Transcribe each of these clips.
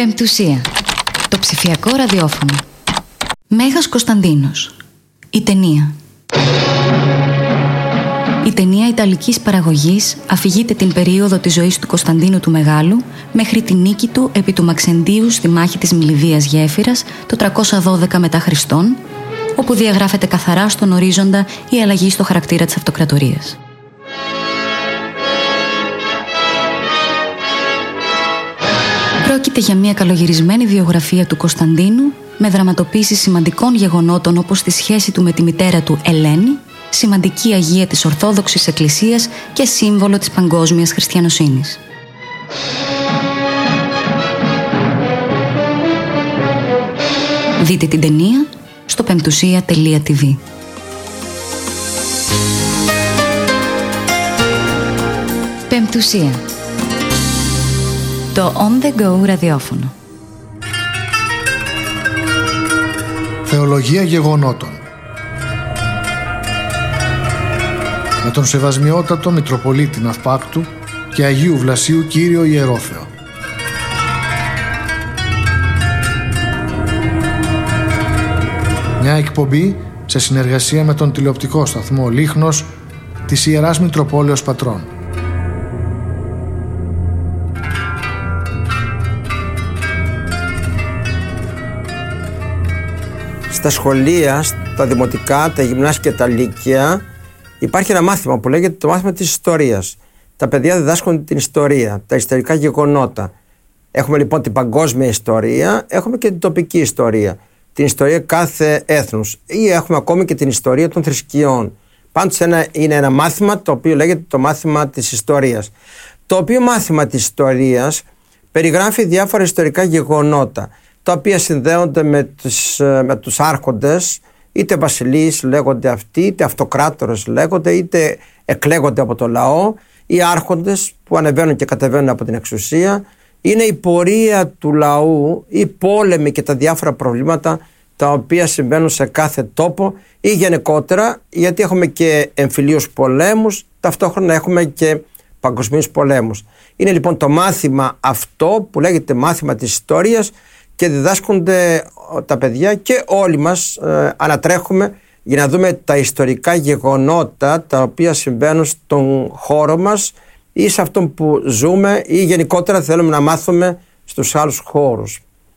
Πεμπτουσία. Το ψηφιακό ραδιόφωνο. Μέγας Κωνσταντίνος. Η ταινία. Η ταινία ιταλικής παραγωγής αφηγείται την περίοδο της ζωής του Κωνσταντίνου του Μεγάλου μέχρι τη νίκη του επί του Μαξεντίου στη μάχη της Μιλιβίας Γέφυρας το 312 μετά Χριστόν, όπου διαγράφεται καθαρά στον ορίζοντα η αλλαγή στο χαρακτήρα της αυτοκρατορίας. Πρόκειται για μια καλογυρισμένη βιογραφία του Κωνσταντίνου με δραματοποίηση σημαντικών γεγονότων όπως τη σχέση του με τη μητέρα του Ελένη, σημαντική αγία της Ορθόδοξης Εκκλησίας και σύμβολο της παγκόσμιας χριστιανοσύνης. Δείτε την ταινία στο πεμπτουσία.tv. Πεμπτουσία. Το On The Go ραδιόφωνο. Θεολογία γεγονότων. Με τον Σεβασμιότατο Μητροπολίτη Ναυπάκτου και Αγίου Βλασίου Κύριο Ιερόθεο. Μια εκπομπή σε συνεργασία με τον τηλεοπτικό σταθμό Λίχνος της Ιεράς Μητροπόλεως Πατρών. Στα σχολεία, στα δημοτικά, τα γυμνάσια και τα λύκεια υπάρχει ένα μάθημα που λέγεται το μάθημα της ιστορίας. Τα παιδιά διδάσκονται την ιστορία, τα ιστορικά γεγονότα. Έχουμε λοιπόν την παγκόσμια ιστορία, έχουμε και την τοπική ιστορία, την ιστορία κάθε έθνους ή έχουμε ακόμη και την ιστορία των θρησκειών. Πάντως είναι ένα μάθημα το οποίο λέγεται το μάθημα της ιστορίας. Το οποίο μάθημα της ιστορίας περιγράφει διάφορα ιστορικά γεγονότα, τα οποία συνδέονται με τους άρχοντες, είτε βασιλείς λέγονται αυτοί, είτε αυτοκράτορες λέγονται, είτε εκλέγονται από το λαό, ή άρχοντες που ανεβαίνουν και κατεβαίνουν από την εξουσία. Είναι η πορεία του λαού, οι πόλεμοι και τα διάφορα προβλήματα τα οποία συμβαίνουν σε κάθε τόπο ή γενικότερα, γιατί έχουμε και εμφυλίους πολέμους, ταυτόχρονα έχουμε και παγκοσμίους πολέμους. Είναι λοιπόν το μάθημα αυτό που λέγεται μάθημα της ιστορίας και διδάσκονται τα παιδιά και όλοι μας ανατρέχουμε για να δούμε τα ιστορικά γεγονότα τα οποία συμβαίνουν στον χώρο μας ή σε αυτόν που ζούμε ή γενικότερα θέλουμε να μάθουμε στους άλλους χώρους.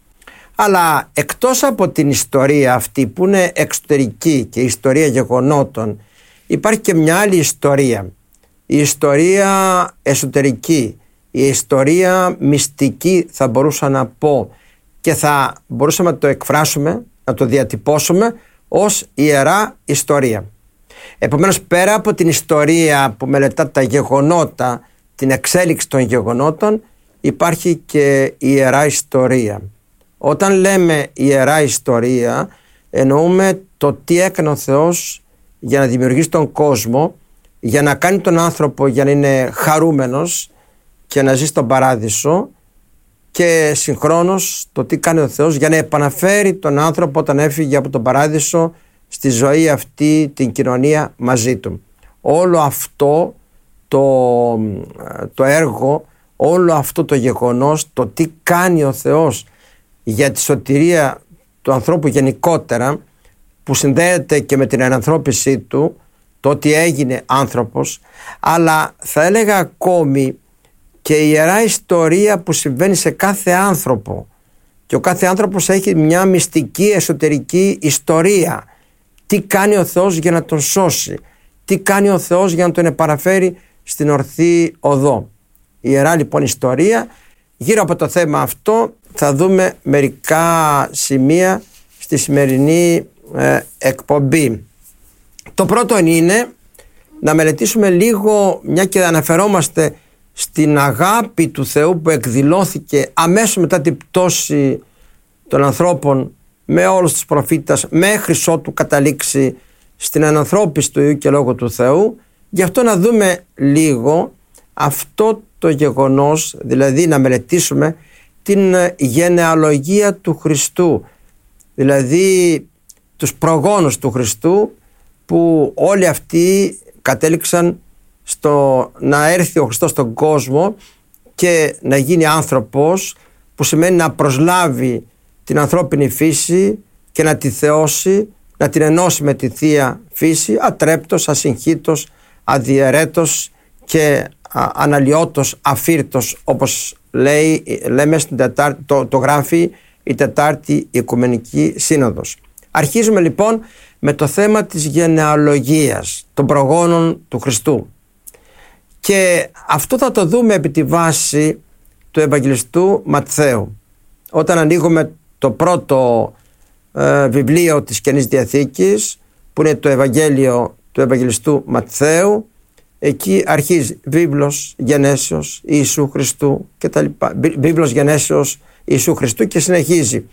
Αλλά εκτός από την ιστορία αυτή που είναι εξωτερική και η ιστορία γεγονότων, υπάρχει και μια άλλη ιστορία. Η ιστορία εσωτερική, η ιστορία μυστική θα μπορούσα να πω, και θα μπορούσαμε να το εκφράσουμε, να το διατυπώσουμε ως ιερά ιστορία. Επομένως, πέρα από την ιστορία που μελετά τα γεγονότα, την εξέλιξη των γεγονότων, υπάρχει και η ιερά ιστορία. Όταν λέμε ιερά ιστορία, εννοούμε το τι έκανε ο Θεός για να δημιουργήσει τον κόσμο, για να κάνει τον άνθρωπο για να είναι χαρούμενος και να ζει στον παράδεισο, και συγχρόνως το τι κάνει ο Θεός για να επαναφέρει τον άνθρωπο όταν έφυγε από τον παράδεισο στη ζωή αυτή, την κοινωνία μαζί του. Όλο αυτό το έργο, όλο αυτό το γεγονός, το τι κάνει ο Θεός για τη σωτηρία του ανθρώπου γενικότερα, που συνδέεται και με την ενανθρώπισή του, το ότι έγινε άνθρωπος, αλλά θα έλεγα ακόμη και η ιερά ιστορία που συμβαίνει σε κάθε άνθρωπο, και ο κάθε άνθρωπος έχει μια μυστική εσωτερική ιστορία. Τι κάνει ο Θεός για να τον σώσει, τι κάνει ο Θεός για να τον επαναφέρει στην ορθή οδό. Η ιερά λοιπόν ιστορία. Γύρω από το θέμα αυτό θα δούμε μερικά σημεία στη σημερινή εκπομπή. Το πρώτο είναι να μελετήσουμε λίγο, μια και αναφερόμαστε στην αγάπη του Θεού που εκδηλώθηκε αμέσως μετά την πτώση των ανθρώπων με όλους τους προφήτες, μέχρι ότου καταλήξει στην ανανθρώπιση του Υιού και Λόγου του Θεού. Γι' αυτό να δούμε λίγο αυτό το γεγονός, δηλαδή να μελετήσουμε την γενεαλογία του Χριστού, δηλαδή τους προγόνους του Χριστού, που όλοι αυτοί κατέληξαν στο να έρθει ο Χριστός στον κόσμο και να γίνει άνθρωπος, που σημαίνει να προσλάβει την ανθρώπινη φύση και να τη θεώσει, να την ενώσει με τη Θεία Φύση, ατρέπτος, ασυγχύτως, αδιαιρέτως και αναλυότος, αφύρτος, όπως λέμε στην το γράφει η Τετάρτη Οικουμενική Σύνοδος. Αρχίζουμε λοιπόν με το θέμα της γενεαλογίας των προγόνων του Χριστού, και αυτό θα το δούμε επί τη βάση του Ευαγγελιστού Ματθαίου. Όταν ανοίγουμε το πρώτο βιβλίο της Καινής Διαθήκης, που είναι το Ευαγγέλιο του Ευαγγελιστού Ματθαίου, εκεί αρχίζει βίβλος γενέσεως Ιησού Χριστού και τα λοιπά. Βίβλος γενέσεως Ιησού Χριστού και συνεχίζει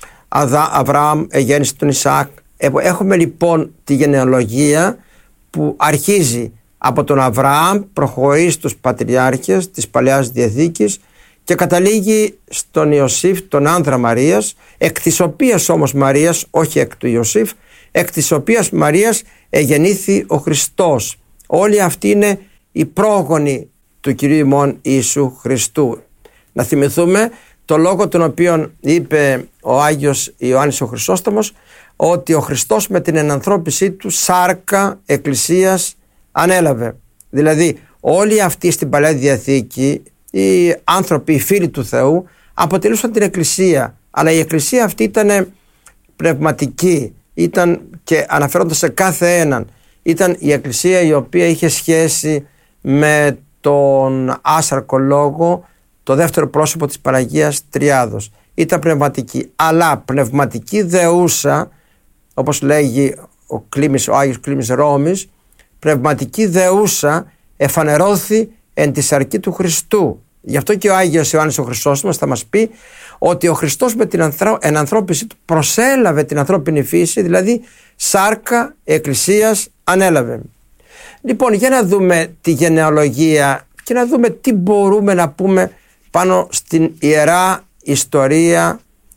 Αβραάμ εγέννησε τον Ισαάκ. Έχουμε λοιπόν τη γενεαλογία που αρχίζει από τον Αβραάμ, προχωρεί στους πατριάρχες της Παλαιάς Διαθήκης και καταλήγει στον Ιωσήφ, τον άνδρα Μαρίας, εκ της οποίας όμως Μαρίας, όχι εκ του Ιωσήφ, εκ της οποίας Μαρίας εγεννήθη ο Χριστός. Όλοι αυτοί είναι οι πρόγονοι του Κυρίου ημών Ιησού Χριστού. Να θυμηθούμε το λόγο τον οποίο είπε ο Άγιος Ιωάννης ο Χρυσόστομος, ότι ο Χριστός με την ενανθρώπισή του σάρκα εκκλησίας ανέλαβε. Δηλαδή όλοι αυτοί στην Παλαιά Διαθήκη, οι άνθρωποι, οι φίλοι του Θεού, αποτελούσαν την εκκλησία, αλλά η εκκλησία αυτή ήταν πνευματική, ήταν και αναφέροντας σε κάθε έναν, ήταν η εκκλησία η οποία είχε σχέση με τον άσαρκο λόγο, το δεύτερο πρόσωπο της Παναγίας Τριάδος. Ήταν πνευματική, αλλά πνευματική δεούσα, όπως λέγει ο Άγιος Κλήμης Ρώμης, πνευματική δεούσα εφανερώθη εν τη σαρκή του Χριστού. Γι' αυτό και ο Άγιος Ιωάννης ο Χρυσόστομος θα μας πει ότι ο Χριστός με την ενανθρώπιση του προσέλαβε την ανθρώπινη φύση, δηλαδή σάρκα εκκλησίας ανέλαβε. Λοιπόν, για να δούμε τη γενεαλογία και να δούμε τι μπορούμε να πούμε πάνω στην Ιερά Ιστορία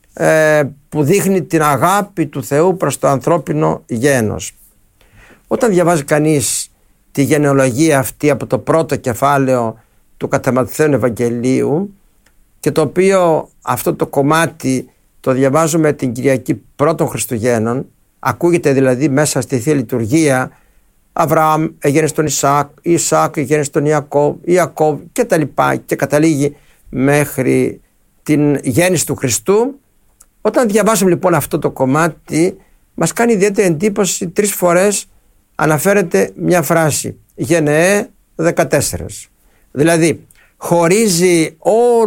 που δείχνει την αγάπη του Θεού προς το ανθρώπινο γένος. Όταν διαβάζει κανείς τη γενεαλογία αυτή από το πρώτο κεφάλαιο του κατά Ματθαίου Ευαγγελίου, και το οποίο αυτό το κομμάτι το διαβάζουμε την Κυριακή πρώτων Χριστουγέννων, ακούγεται δηλαδή μέσα στη Θεία Λειτουργία, Αβραάμ εγέννησε τον Ισαάκ, Ισαάκ εγέννησε τον Ιακώβ και τα λοιπά, και καταλήγει μέχρι την γέννηση του Χριστού. Όταν διαβάζουμε λοιπόν αυτό το κομμάτι, μας κάνει ιδιαίτερη εντύπωση, 3 φορές αναφέρεται μια φράση, γενεέ 14. Δηλαδή χωρίζει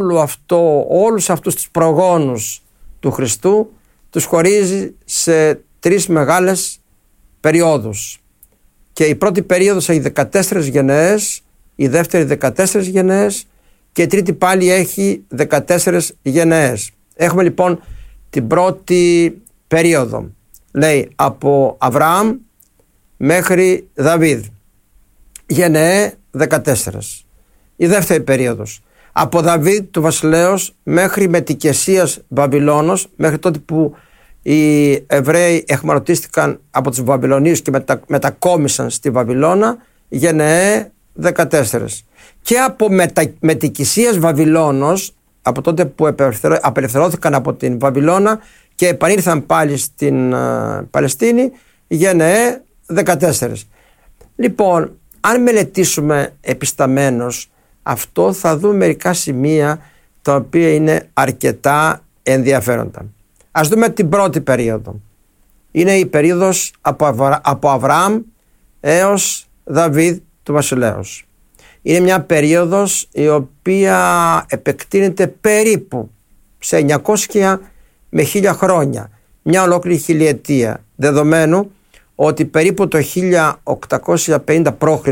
όλους αυτούς τους προγόνους του Χριστού, τους χωρίζει σε 3 μεγάλες περιόδους. Και η πρώτη περίοδος έχει 14 γενναίες, η δεύτερη 14 γενναίες και η τρίτη πάλι έχει 14 γενναίες. Έχουμε λοιπόν την πρώτη περίοδο, λέει από Αβραάμ μέχρι Δαβίδ, γενναίε 14. Η δεύτερη περίοδος, από Δαβίδ του βασιλέως μέχρι Μετικεσίας Βαβυλώνος, μέχρι τότε που οι Εβραίοι εχμαλωτίστηκαν από τους Βαβυλωνίους και μετακόμισαν στη Βαβυλώνα, γενναίε 14. Και από Μετικησίας Βαβυλώνος, από τότε που απελευθερώθηκαν από την Βαβυλώνα και επανήλθαν πάλι στην Παλαιστίνη, γενναίε 14. Λοιπόν, αν μελετήσουμε επισταμένως αυτό, θα δούμε μερικά σημεία τα οποία είναι αρκετά ενδιαφέροντα. Ας δούμε την πρώτη περίοδο. Είναι η περίοδος από Αβραάμ έως Δαβίδ του βασιλέως. Είναι μια περίοδος η οποία επεκτείνεται περίπου σε 900 με 1000 χρόνια, μια ολόκληρη χιλιετία, δεδομένου ότι περίπου το 1850 π.Χ.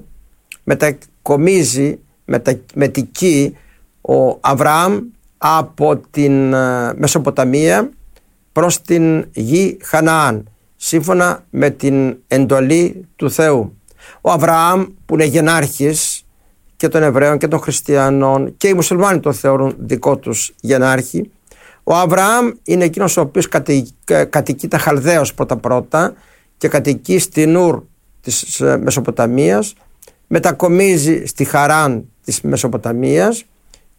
μετακομίζει μετικεί ο Αβραάμ από την Μεσοποταμία προς την γη Χαναάν, σύμφωνα με την εντολή του Θεού. Ο Αβραάμ, που είναι γενάρχης και των Εβραίων και των Χριστιανών, και οι Μουσουλμάνοι τον θεωρούν δικό τους γενάρχη, ο Αβραάμ είναι εκείνος ο οποίος κατοικεί τα Χαλδαίος πρώτα και κατοικεί στην Ουρ της Μεσοποταμίας, μετακομίζει στη Χαράν της Μεσοποταμίας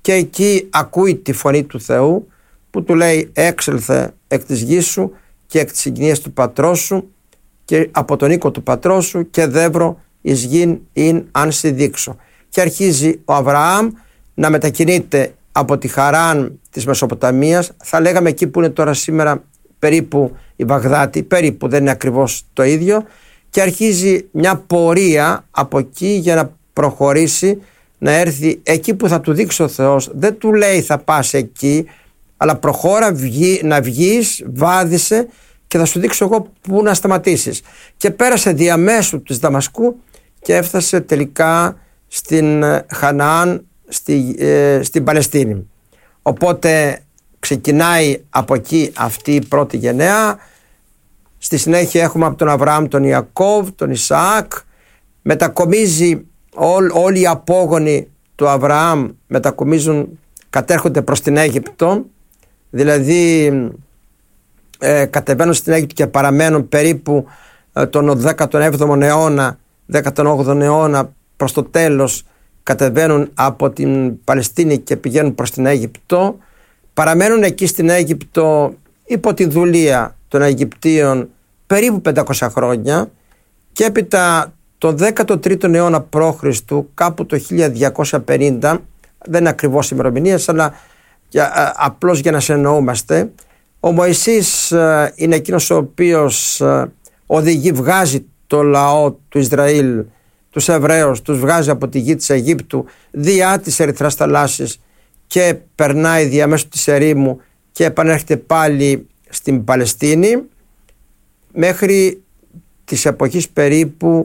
και εκεί ακούει τη φωνή του Θεού που του λέει έξελθε εκ της γης σου και εκ της συγκοινίας του πατρός σου και από τον οίκο του πατρός σου και δεύρο εις γην ειν αν σε δείξω. Και αρχίζει ο Αβραάμ να μετακινείται από τη Χαράν της Μεσοποταμίας, θα λέγαμε εκεί που είναι τώρα σήμερα περίπου η Βαγδάτη, περίπου, δεν είναι ακριβώς το ίδιο, και αρχίζει μια πορεία από εκεί για να προχωρήσει, να έρθει εκεί που θα του δείξει ο Θεός. Δεν του λέει θα πας εκεί, αλλά προχώρα, να βγεις, βάδισε και θα σου δείξω εγώ που να σταματήσεις. Και πέρασε διαμέσου της Δαμασκού και έφτασε τελικά στην Χαναάν, στην Παλαιστίνη. Οπότε ξεκινάει από εκεί αυτή η πρώτη γενναία. Στη συνέχεια έχουμε από τον Αβραάμ τον Ιακώβ, τον Ισαάκ. Μετακομίζει όλοι οι απόγονοι του Αβραάμ, μετακομίζουν, κατέρχονται προς την Αίγυπτο, δηλαδή κατεβαίνουν στην Αίγυπτο και παραμένουν περίπου τον 17ο αιώνα, 18ο αιώνα, προς το τέλος κατεβαίνουν από την Παλαιστίνη και πηγαίνουν προς την Αίγυπτο. Παραμένουν εκεί στην Αίγυπτο υπό τη δουλεία των Αιγυπτίων περίπου 500 χρόνια και έπειτα το 13ο αιώνα π.Χ., κάπου το 1250, δεν είναι ακριβώς ημερομηνίες, αλλά απλώς για να συνεννοούμαστε, ο Μωυσής είναι εκείνος ο οποίος βγάζει το λαό του Ισραήλ, τους Εβραίους, τους βγάζει από τη γη της Αιγύπτου διά της Ερυθράς θαλάσσης και περνάει διαμέσου της ερήμου και επανέρχεται πάλι στην Παλαιστίνη μέχρι της εποχής περίπου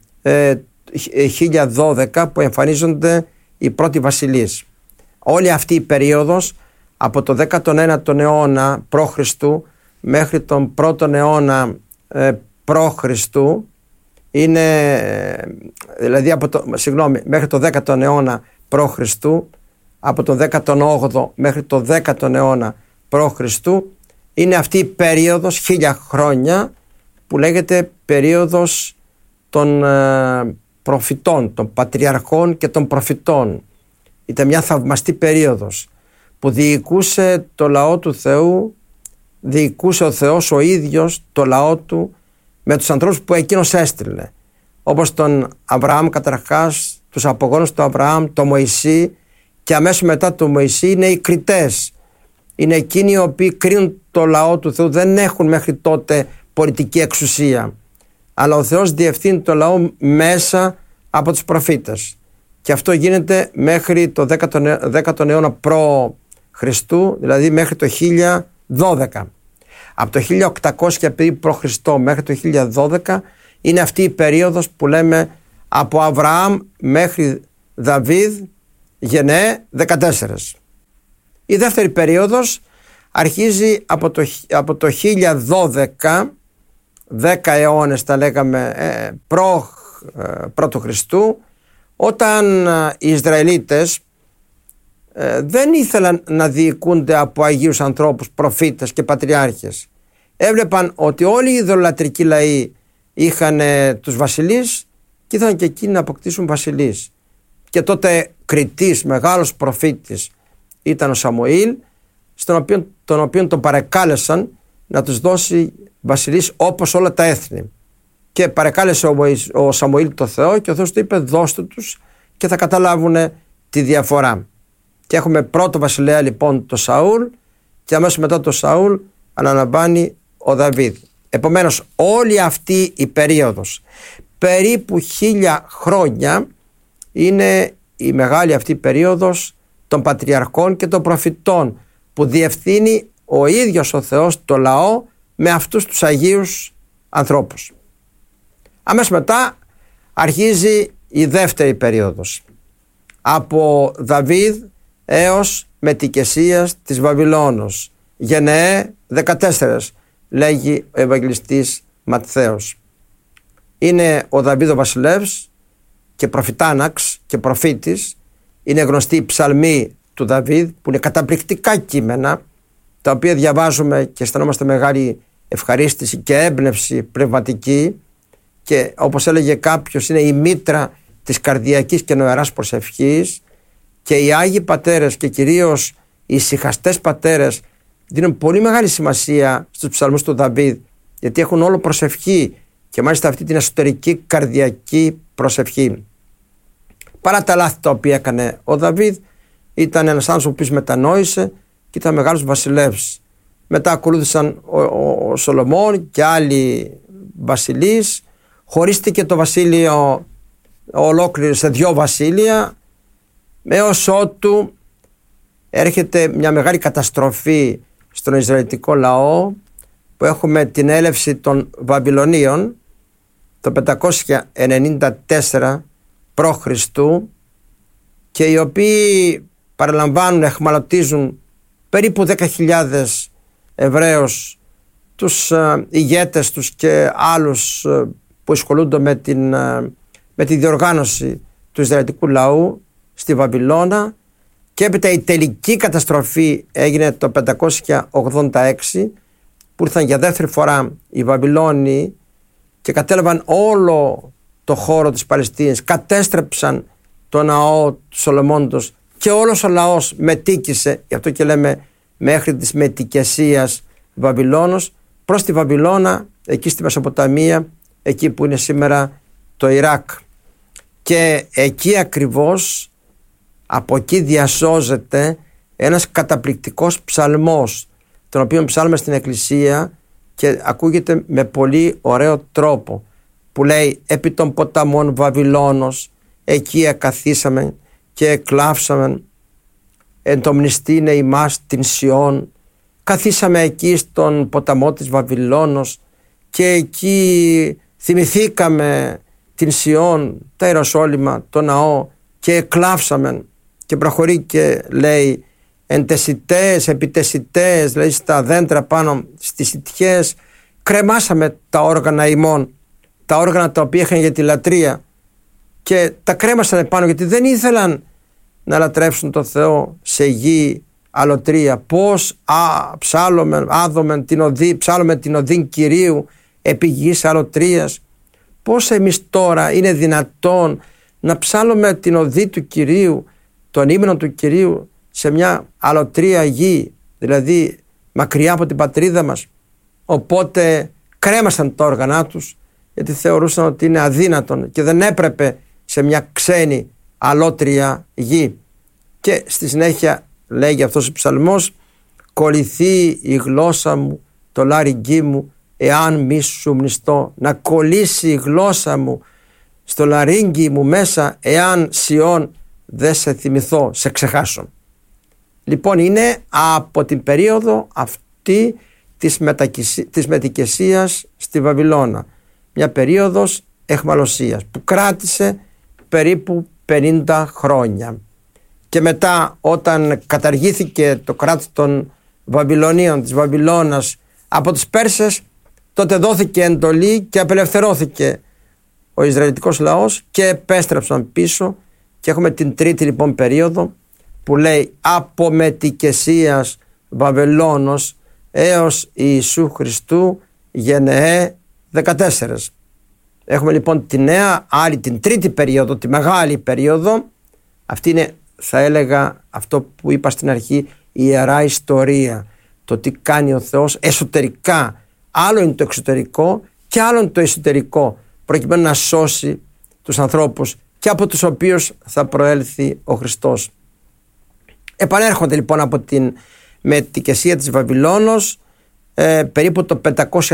1012 που εμφανίζονται οι πρώτοι βασιλείς. Όλη αυτή η περίοδος από το 19ο αιώνα π.Χ. μέχρι τον 1ο αιώνα π.Χ. είναι, δηλαδή μέχρι το 10ο αιώνα π.Χ., από το 18ο μέχρι το 10ο αιώνα π.Χ. είναι αυτή η περίοδος 1000 χρόνια που λέγεται περίοδος των προφητών, των πατριαρχών και των προφητών. Ήταν μια θαυμαστή περίοδος που διοικούσε το λαό του Θεού, διοικούσε ο Θεός ο ίδιος το λαό του με τους ανθρώπους που εκείνος έστειλε, όπως τον Αβραάμ καταρχάς, τους απογόνους του Αβραάμ, τον Μωυσή, και αμέσως μετά τον Μωυσή είναι οι κριτές. Είναι εκείνοι οι οποίοι κρίνουν το λαό του Θεού, δεν έχουν μέχρι τότε πολιτική εξουσία, αλλά ο Θεός διευθύνει το λαό μέσα από τους προφήτες. Και αυτό γίνεται μέχρι το 10ο αιώνα π.Χ., δηλαδή μέχρι το 1012. Από το 1800 π.Χ. μέχρι το 1012 είναι αυτή η περίοδος που λέμε από Αβραάμ μέχρι Δαβίδ, γενναίε 14. Η δεύτερη περίοδος αρχίζει από το 1012, 10 αιώνες τα λέγαμε π.Χ., όταν οι Ισραηλίτες δεν ήθελαν να διοικούνται από αγίους ανθρώπους, προφήτες και πατριάρχες. Έβλεπαν ότι όλοι οι ιδωλατρικοί λαοί είχαν τους βασιλείς και ήθελαν και εκείνοι να αποκτήσουν βασιλείς. Και τότε κριτής, μεγάλος προφήτης ήταν ο Σαμουήλ, τον οποίο τον παρεκάλεσαν να τους δώσει βασιλείς όπως όλα τα έθνη. Και παρεκάλεσε ο Σαμουήλ το Θεό και ο Θεός του είπε δώστε τους και θα καταλάβουν τη διαφορά. Και έχουμε πρώτο βασιλέα λοιπόν το Σαούλ και αμέσως μετά το Σαούλ αναλαμβάνει ο Δαβίδ. Επομένως όλη αυτή η περίοδος περίπου 1000 χρόνια είναι η μεγάλη αυτή περίοδος των πατριαρχών και των προφητών που διευθύνει ο ίδιος ο Θεός το λαό με αυτούς τους αγίους ανθρώπους. Αμέσως μετά αρχίζει η δεύτερη περίοδος από Δαβίδ έως μετικεσίας της Βαβυλώνος, γενναίε 14, λέγει ο Ευαγγελιστής Ματθαίος. Είναι ο Δαβίδ ο βασιλεύς και προφητάναξ και προφήτης. Είναι γνωστή η ψαλμή του Δαβίδ που είναι καταπληκτικά κείμενα τα οποία διαβάζουμε και αισθανόμαστε μεγάλη ευχαρίστηση και έμπνευση πνευματική και όπως έλεγε κάποιος είναι η μήτρα της καρδιακής και νοεράς προσευχής Και οι Άγιοι Πατέρες και κυρίως οι ησυχαστές πατέρες δίνουν πολύ μεγάλη σημασία στους ψαλμούς του Δαβίδ, γιατί έχουν όλο προσευχή και μάλιστα αυτή την εσωτερική καρδιακή προσευχή. Παρά τα λάθη τα οποία έκανε ο Δαβίδ, ήταν ένας άνθρωπος που μετανόησε και ήταν μεγάλος βασιλεύς. Μετά ακολούθησαν ο Σολομών και άλλοι βασιλείς. Χωρίστηκε το βασίλειο ολόκληρο σε 2 βασίλεια, έως ότου έρχεται μια μεγάλη καταστροφή στον Ισραηλιτικό λαό, που έχουμε την έλευση των Βαβυλωνίων το 594 π.Χ. και οι οποίοι παραλαμβάνουν, εχμαλωτίζουν περίπου 10.000 Εβραίους, τους ηγέτες τους και άλλους που ασχολούνται με τη διοργάνωση του Ισραηλιτικού λαού στη Βαβυλώνα, και έπειτα η τελική καταστροφή έγινε το 586, που ήρθαν για δεύτερη φορά οι Βαβυλώνοι και κατέλαβαν όλο το χώρο της Παλαιστίνης, κατέστρεψαν το ναό του Σολομώντος και όλος ο λαός μετήκησε, γι' αυτό και λέμε μέχρι της μετικεσίας Βαβυλώνος, προς τη Βαβυλώνα, εκεί στη Μεσοποταμία, εκεί που είναι σήμερα το Ιράκ. Και εκεί ακριβώς, από εκεί διασώζεται ένας καταπληκτικός ψαλμός, τον οποίο ψάλουμε στην εκκλησία και ακούγεται με πολύ ωραίο τρόπο, που λέει: «Επί των ποταμών Βαβυλώνος, εκεί εκαθίσαμε και εκλάψαμε, εν το μνηστήνε ημάς την Σιών, καθίσαμε εκεί στον ποταμό της Βαβυλώνος και εκεί θυμηθήκαμε την Σιών, τα Ιεροσόλυμα, το ναό, και εκλάψαμε». Και προχωρεί και λέει: «Εν τεσιτές, επιτεσιτές», δηλαδή στα δέντρα πάνω στις σιτιές, κρεμάσαμε τα όργανα ημών, τα όργανα τα οποία είχαν για τη λατρεία, και τα κρέμασαν πάνω γιατί δεν ήθελαν να λατρεύσουν τον Θεό σε γη αλωτρία. Πώς ψάλομεν την οδήν Κυρίου επί γης αλωτρίας. Πώς εμείς τώρα είναι δυνατόν να ψάλουμε την οδή του Κυρίου, τον ύμνο του Κυρίου, σε μια αλωτρία γη, δηλαδή μακριά από την πατρίδα μας? Οπότε κρέμασαν τα όργανά τους, γιατί θεωρούσαν ότι είναι αδύνατον και δεν έπρεπε σε μια ξένη αλότρια γη. Και στη συνέχεια λέγει αυτός ο ψαλμός: «Κολληθεί η γλώσσα μου το λαριγκί μου, εάν μη σου μνηστώ». Να κολλήσει η γλώσσα μου στο λαρίγκι μου μέσα, εάν Σιών δεν σε θυμηθώ, σε ξεχάσω. Λοιπόν, είναι από την περίοδο αυτή της μετικεσίας στη Βαβυλώνα, μια περίοδος εχμαλωσίας που κράτησε περίπου 50 χρόνια. Και μετά, όταν καταργήθηκε το κράτος των Βαβυλωνίων, της Βαβυλώνας, από τους Πέρσες, τότε δόθηκε εντολή και απελευθερώθηκε ο Ισραηλιτικός λαός και επέστρεψαν πίσω, και έχουμε την τρίτη λοιπόν περίοδο που λέει από μετικεσίας Βαβυλώνος έως Ιησού Χριστού γενεέ 14. Έχουμε λοιπόν τη νέα, άλλη την τρίτη περίοδο, τη μεγάλη περίοδο. Αυτή είναι, θα έλεγα, αυτό που είπα στην αρχή, η ιερά ιστορία. Το τι κάνει ο Θεός εσωτερικά. Άλλο είναι το εξωτερικό και άλλο είναι το εσωτερικό, προκειμένου να σώσει τους ανθρώπους και από τους οποίους θα προέλθει ο Χριστός. Επανέρχονται λοιπόν από την μετικεσία της Βαβυλώνος περίπου το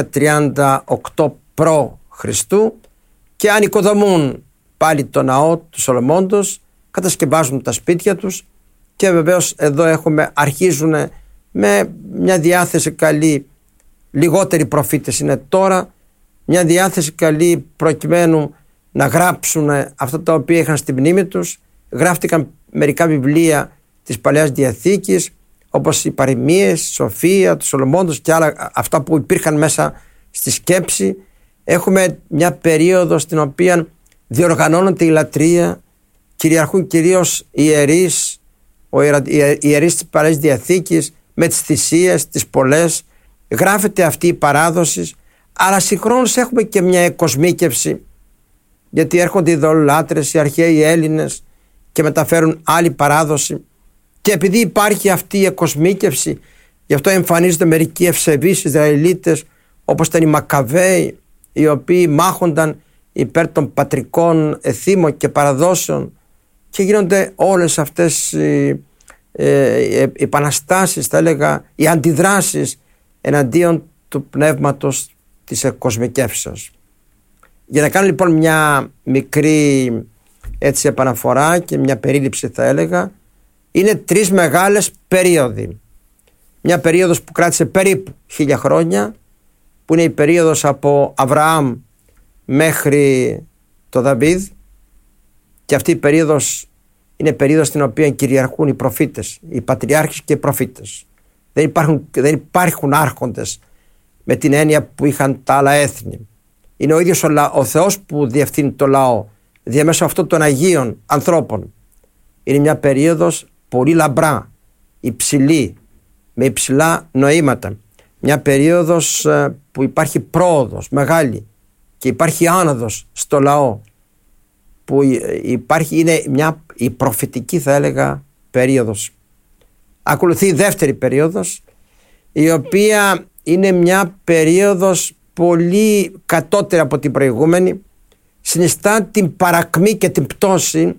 538 π.Χ. και ανοικοδομούν πάλι το ναό του Σολομώντος, κατασκευάζουν τα σπίτια τους, και βεβαίως εδώ αρχίζουν με μια διάθεση καλή, λιγότεροι προφήτες είναι τώρα, μια διάθεση καλή προκειμένου να γράψουν αυτά τα οποία είχαν στη μνήμη τους. Γράφτηκαν μερικά βιβλία της Παλαιάς Διαθήκης, όπως οι Παροιμίες, η Σοφία, του Σολομώντος και άλλα, αυτά που υπήρχαν μέσα στη σκέψη. Έχουμε μια περίοδο στην οποία διοργανώνεται η λατρεία, κυριαρχούν κυρίως οι ιερείς, οι ιερείς της Παλαιάς Διαθήκης με τις θυσίες, τις πολλές. Γράφεται αυτή η παράδοση, αλλά συγχρόνως έχουμε και μια εκοσμίκευση, γιατί έρχονται οι ειδωλολάτρες, οι αρχαίοι Έλληνες, και μεταφέρουν άλλη παράδοση. Και επειδή υπάρχει αυτή η εκοσμίκευση, γι' αυτό εμφανίζονται μερικοί ευσεβείς Ισραηλίτες, όπως ήταν οι Μακαβαίοι, οι οποίοι μάχονταν υπέρ των πατρικών εθήμων και παραδόσεων, και γίνονται όλες αυτές οι επαναστάσεις, θα έλεγα, οι αντιδράσεις εναντίον του πνεύματος της εκοσμικεύσεως. Για να κάνω λοιπόν μια μικρή έτσι επαναφορά και μια περίληψη, θα έλεγα, είναι 3 μεγάλες περίοδοι. Μια περίοδος που κράτησε περίπου 1000 χρόνια, που είναι η περίοδος από Αβραάμ μέχρι το Δαβίδ, και αυτή η περίοδος είναι περίοδος στην οποία κυριαρχούν οι προφήτες, οι πατριάρχες και οι προφήτες. Δεν υπάρχουν άρχοντες με την έννοια που είχαν τα άλλα έθνη. Είναι ο ίδιος ο Θεός που διευθύνει το λαό διαμέσου αυτών των Αγίων ανθρώπων. Είναι μια περίοδος πολύ λαμπρά, υψηλή, με υψηλά νοήματα. Μια περίοδος που υπάρχει πρόοδος μεγάλη και υπάρχει άνοδος στο λαό, που είναι η προφητική, θα έλεγα, περίοδος. Ακολουθεί η δεύτερη περίοδος, η οποία είναι μια περίοδος πολύ κατώτερη από την προηγούμενη, συνιστά την παρακμή και την πτώση,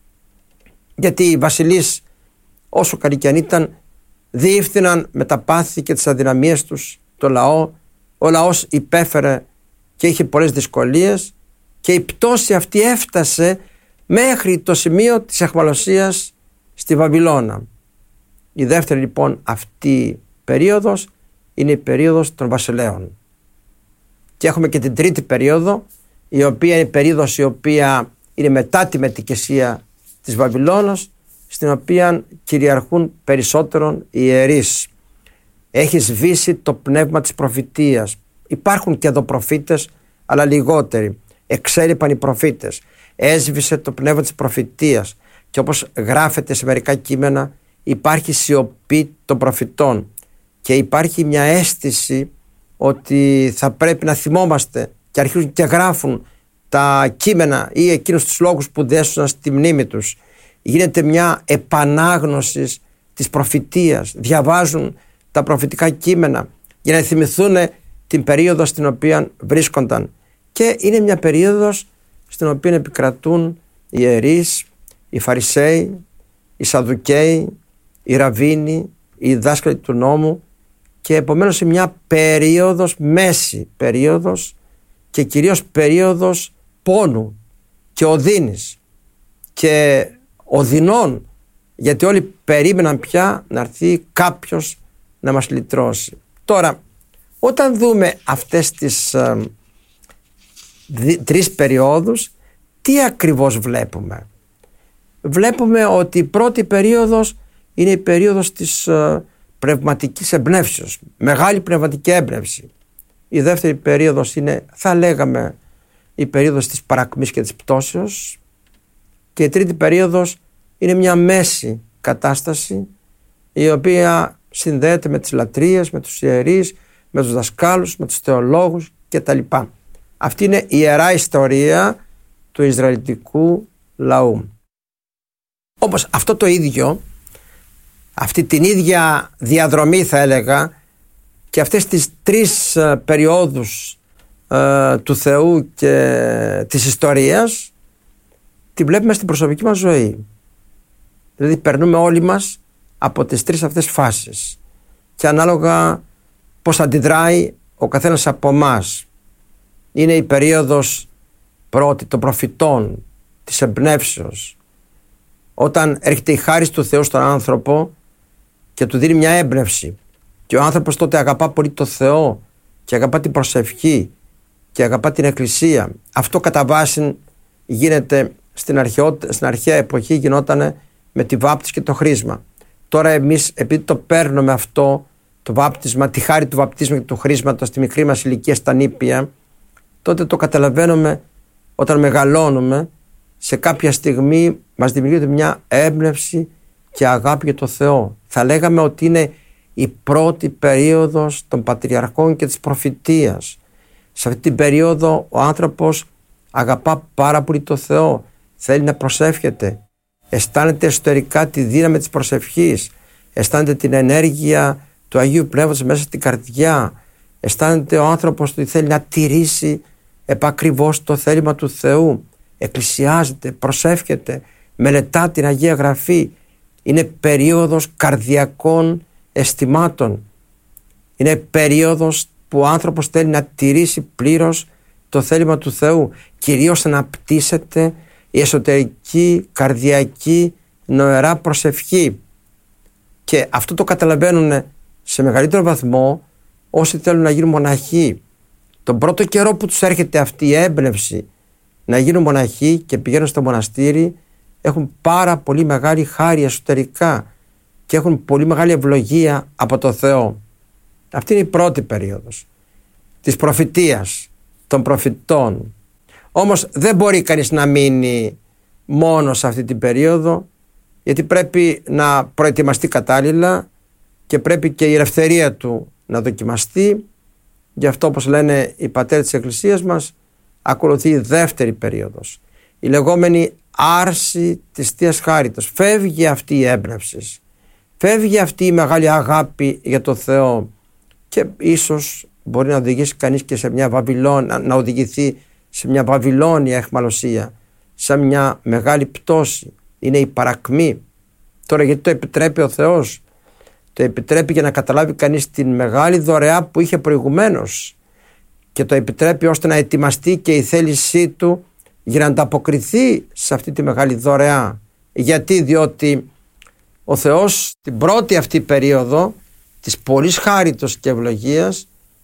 γιατί οι βασιλείς, όσο καλοί κι αν ήταν, διεύθυναν με τα πάθη και τις αδυναμίες τους το λαό. Ο λαός υπέφερε και είχε πολλές δυσκολίες, και η πτώση αυτή έφτασε μέχρι το σημείο της αιχμαλωσίας στη Βαβυλώνα. Η δεύτερη λοιπόν αυτή περίοδος είναι η περίοδος των βασιλέων. Και έχουμε και την τρίτη περίοδο, η οποία είναι η περίοδος η οποία είναι μετά τη μετικεσία της Βαβυλώνας, στην οποία κυριαρχούν περισσότερον οι ιερείς. Έχει σβήσει το πνεύμα της προφητείας. Υπάρχουν και εδώ προφήτες, αλλά λιγότεροι. Εξέλιπαν οι προφήτες. Έσβησε το πνεύμα της προφητείας, και όπως γράφεται σε μερικά κείμενα, υπάρχει σιωπή των προφητών και υπάρχει μια αίσθηση ότι θα πρέπει να θυμόμαστε, και αρχίζουν και γράφουν τα κείμενα ή εκείνους τους λόγους που δέσουν στη μνήμη τους. Γίνεται μια επανάγνωση της προφητείας, διαβάζουν τα προφητικά κείμενα για να θυμηθούν την περίοδο στην οποία βρίσκονταν, και είναι μια περίοδος στην οποία επικρατούν οι ιερείς, οι Φαρισαίοι, οι Σαδουκαίοι, οι Ραββίνοι, οι δάσκαλοι του νόμου, και επομένως είναι μια περίοδος, μέση περίοδος, και κυρίως περίοδος πόνου και οδύνης και οδυνών, γιατί όλοι περίμεναν πια να έρθει κάποιος να μας λυτρώσει. Τώρα, όταν δούμε αυτές τις 3 περιόδους, τι ακριβώς βλέπουμε? Βλέπουμε ότι η πρώτη περίοδος είναι η περίοδος της πνευματικής εμπνεύσεως, μεγάλη πνευματική έμπνευση. Η δεύτερη περίοδος είναι, θα λέγαμε, η περίοδος της παρακμής και της πτώσεως, και η τρίτη περίοδος είναι μια μέση κατάσταση, η οποία συνδέεται με τις λατρείες, με τους ιερείς, με τους δασκάλους, με τους θεολόγους κτλ. Αυτή είναι η ιερά ιστορία του Ισραηλιτικού λαού. Όμως αυτό το ίδιο, αυτή την ίδια διαδρομή, θα έλεγα, και αυτές τις 3 περιόδους του Θεού και της ιστορίας, τη βλέπουμε στην προσωπική μας ζωή. Δηλαδή περνούμε όλοι μας από τις 3 αυτές φάσεις, και ανάλογα πώς αντιδράει ο καθένας από εμάς. Είναι η περίοδος πρώτη των προφητών, της εμπνεύσεως, όταν έρχεται η χάρις του Θεού στον άνθρωπο και του δίνει μια έμπνευση, και ο άνθρωπος τότε αγαπά πολύ το Θεό και αγαπά την προσευχή και αγαπά την Εκκλησία. Αυτό κατά βάση γίνεται στην αρχαία εποχή, γινόταν με τη βάπτιση και το χρίσμα. Τώρα εμείς, επειδή το παίρνουμε αυτό το βάπτισμα, τη χάρη του βαπτίσματος και του χρίσματος στη μικρή μας ηλικία, στα νήπια, τότε το καταλαβαίνουμε όταν μεγαλώνουμε. Σε κάποια στιγμή μας δημιουργείται μια έμπνευση και αγάπη για το Θεό. Θα λέγαμε ότι είναι η πρώτη περίοδος των πατριαρχών και της προφητείας. Σε αυτή την περίοδο ο άνθρωπος αγαπά πάρα πολύ το Θεό, θέλει να προσεύχεται, αισθάνεται εσωτερικά τη δύναμη της προσευχής, αισθάνεται την ενέργεια του Αγίου Πνεύματος μέσα στην καρδιά, αισθάνεται ο άνθρωπος ότι θέλει να τηρήσει επακριβώς το θέλημα του Θεού, εκκλησιάζεται, προσεύχεται, μελετά την Αγία Γραφή. Είναι περίοδος καρδιακών αισθημάτων. Είναι περίοδος που ο άνθρωπος θέλει να τηρήσει πλήρως το θέλημα του Θεού, κυρίως να αναπτύσσεται η εσωτερική καρδιακή νοερά προσευχή. Και αυτό το καταλαβαίνουν σε μεγαλύτερο βαθμό όσοι θέλουν να γίνουν μοναχοί. Τον πρώτο καιρό που τους έρχεται αυτή η έμπνευση να γίνουν μοναχοί και πηγαίνουν στο μοναστήρι, έχουν πάρα πολύ μεγάλη χάρη εσωτερικά και έχουν πολύ μεγάλη ευλογία από το Θεό. Αυτή είναι η πρώτη περίοδος της προφητείας, των προφητών. Όμως δεν μπορεί κανείς να μείνει μόνο σε αυτή την περίοδο, γιατί πρέπει να προετοιμαστεί κατάλληλα και πρέπει και η ελευθερία του να δοκιμαστεί. Γι' αυτό, όπως λένε οι πατέρες της Εκκλησίας μας, ακολουθεί η δεύτερη περίοδος, η λεγόμενη άρση της Θείας Χάριτος. Φεύγει αυτή η έμπνευση, φεύγει αυτή η μεγάλη αγάπη για το Θεό και ίσως μπορεί να οδηγήσει κανείς και σε μια να οδηγηθεί σε μια βαβυλώνια αιχμαλωσία, σε μια μεγάλη πτώση. Είναι η παρακμή. Τώρα γιατί το επιτρέπει ο Θεός? Το επιτρέπει για να καταλάβει κανείς την μεγάλη δωρεά που είχε προηγουμένως και το επιτρέπει ώστε να ετοιμαστεί και η θέλησή του για να ανταποκριθεί σε αυτή τη μεγάλη δωρεά. Γιατί? Διότι ο Θεός την πρώτη αυτή περίοδο της πολλής χάριτος και ευλογίας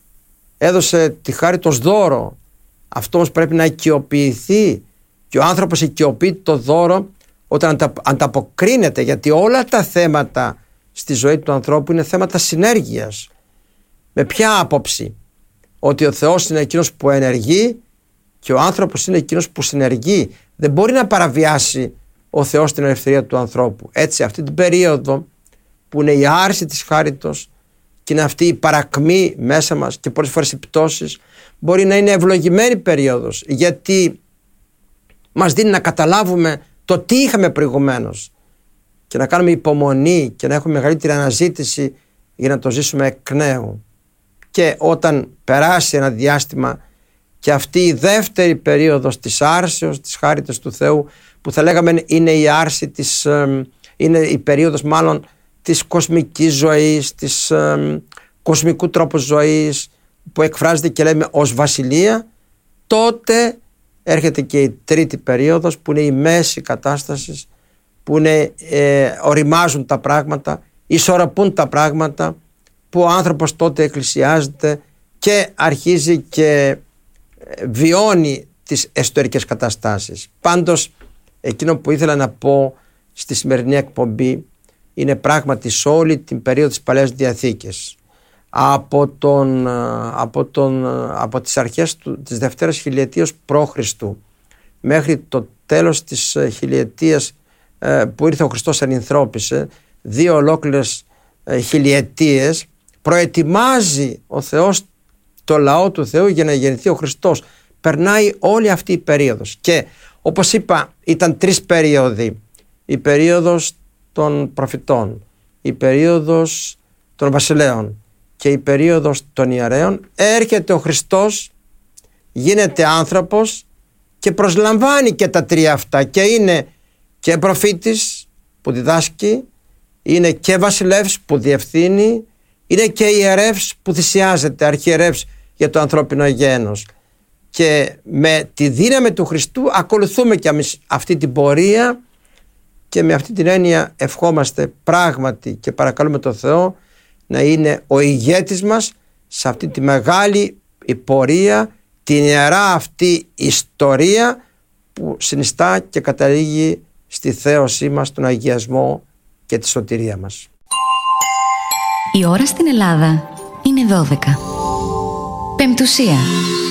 έδωσε τη χάριτο ως δώρο. Αυτό όμως πρέπει να οικειοποιηθεί και ο άνθρωπος οικειοποιεί το δώρο όταν ανταποκρίνεται, γιατί όλα τα θέματα στη ζωή του ανθρώπου είναι θέματα συνέργειας. Με ποια άποψη? Ότι ο Θεός είναι εκείνος που ενεργεί και ο άνθρωπος είναι εκείνος που συνεργεί. Δεν μπορεί να παραβιάσει ο Θεός την ελευθερία του ανθρώπου. Έτσι αυτή την περίοδο που είναι η άρση της χάριτος και είναι αυτή η παρακμή μέσα μας και πολλές φορές οι πτώσεις, μπορεί να είναι ευλογημένη περίοδος, γιατί μας δίνει να καταλάβουμε το τι είχαμε προηγουμένως και να κάνουμε υπομονή και να έχουμε μεγαλύτερη αναζήτηση για να το ζήσουμε εκ νέου. Και όταν περάσει ένα διάστημα και αυτή η δεύτερη περίοδος της άρσεως της χάριτος του Θεού, που θα λέγαμε είναι η άρση είναι η περίοδος μάλλον της κοσμικής ζωής, της κοσμικού τρόπου ζωής, που εκφράζεται και λέμε ως βασιλεία, τότε έρχεται και η τρίτη περίοδος που είναι η μέση κατάσταση, που είναι, οριμάζουν τα πράγματα, ισορροπούν τα πράγματα, που ο άνθρωπος τότε εκκλησιάζεται και αρχίζει και βιώνει τις εσωτερικές καταστάσεις. Πάντως εκείνο που ήθελα να πω στη σημερινή εκπομπή είναι πράγματι σε όλη την περίοδο της Παλαιάς Διαθήκης, από τις αρχές της Δευτέρας χιλιετίας π.Χ. μέχρι το τέλος της χιλιετίας που ήρθε ο Χριστός ενυνθρώπισε, 2 ολόκληρες χιλιετίες, προετοιμάζει ο Θεός το λαό του Θεού για να γεννηθεί ο Χριστός. Περνάει όλη αυτή η περίοδος και όπως είπα ήταν 3 περίοδοι: η περίοδος των προφητών, η περίοδος των βασιλέων και η περίοδος των ιερέων. Έρχεται ο Χριστός, γίνεται άνθρωπος και προσλαμβάνει και τα 3 αυτά και είναι και προφήτης που διδάσκει, είναι και βασιλεύς που διευθύνει, είναι και ιερεύς που θυσιάζεται, αρχιερεύς για το ανθρώπινο γένος. Και με τη δύναμη του Χριστού ακολουθούμε και εμείς αυτή την πορεία και με αυτή την έννοια ευχόμαστε πράγματι και παρακαλούμε τον Θεό να είναι ο ηγέτης μας σε αυτή τη μεγάλη πορεία, την ιερά αυτή ιστορία που συνιστά και καταλήγει στη θέωσή μας, τον αγιασμό και τη σωτηρία μας. Η ώρα στην Ελλάδα είναι 12. Πεμπτουσία.